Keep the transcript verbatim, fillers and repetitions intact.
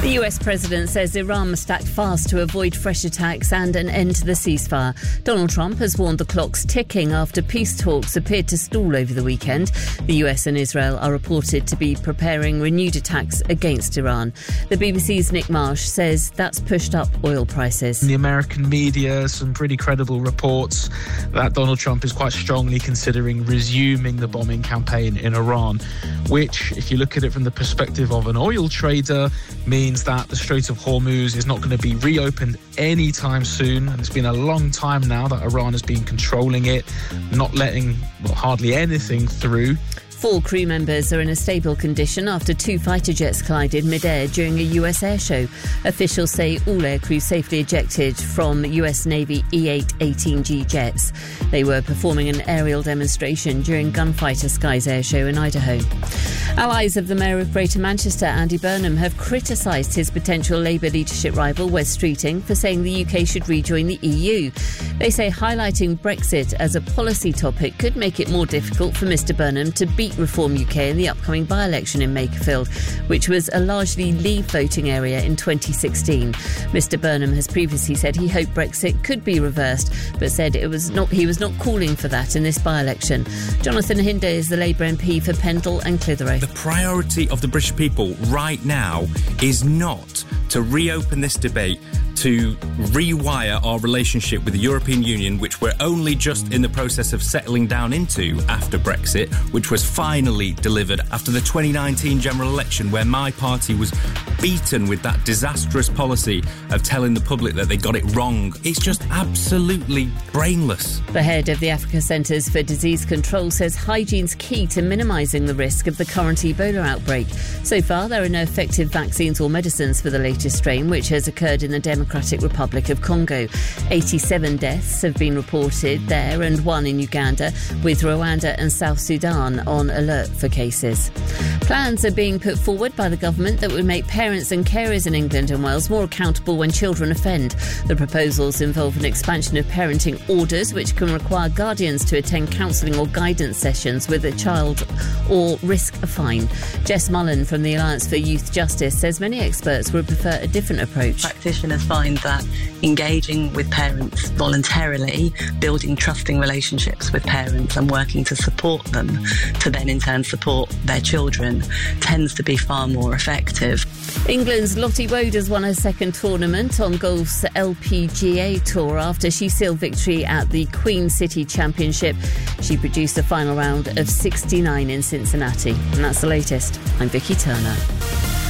The U S president says Iran must act fast to avoid fresh attacks and an end to the ceasefire. Donald Trump has warned the clock's ticking after peace talks appeared to stall over the weekend. The U S and Israel are reported to be preparing renewed attacks against Iran. The B B C's Nick Marsh says that's pushed up oil prices. In the American media, some pretty credible reports that Donald Trump is quite strongly considering resuming the bombing campaign in Iran, which, if you look at it from the perspective of an oil trader, means that the Strait of Hormuz is not going to be reopened anytime soon. And it's been a long time now that Iran has been controlling it, not letting well, hardly anything through. Four crew members are in a stable condition after two fighter jets collided mid-air during a U S air show. Officials say all aircrew safely ejected from U S Navy E eight eighteen G jets. They were performing an aerial demonstration during Gunfighter Skies air show in Idaho. Allies of the Mayor of Greater Manchester, Andy Burnham, have criticised his potential Labour leadership rival, Wes Streeting, for saying the U K should rejoin the E U. They say highlighting Brexit as a policy topic could make it more difficult for Mr Burnham to beat Reform U K in the upcoming by-election in Makerfield, which was a largely Leave voting area in twenty sixteen. Mr Burnham has previously said he hoped Brexit could be reversed, but said it was not. he was not calling for that in this by-election. Jonathan Hinde is the Labour M P for Pendle and Clitheroe. The priority of the British people right now is not to reopen this debate, to rewire our relationship with the European Union, which we're only just in the process of settling down into after Brexit, which was finally delivered after the twenty nineteen general election, where my party was beaten with that disastrous policy of telling the public that they got it wrong. It's just absolutely brainless. The head of the Africa Centres for Disease Control says hygiene's key to minimising the risk of the current Ebola outbreak. So far, there are no effective vaccines or medicines for the latest strain, which has occurred in the Democratic Republic of Congo. eighty-seven deaths have been reported there and one in Uganda, with Rwanda and South Sudan on alert for cases. Plans are being put forward by the government that would make parents and carers in England and Wales more accountable when children offend. The proposals involve an expansion of parenting orders, which can require guardians to attend counselling or guidance sessions with a child or risk a fine. Jess Mullen from the Alliance for Youth Justice says many experts would prefer a different approach. Practitioners find that engaging with parents voluntarily, building trusting relationships with parents and working to support them to then in turn support their children tends to be far more effective. England's Lottie Wodas won her second tournament on golf's L P G A Tour after she sealed victory at the Queen City Championship. She produced the final round of sixty-nine in Cincinnati. And that's the latest. I'm Vicky Turner.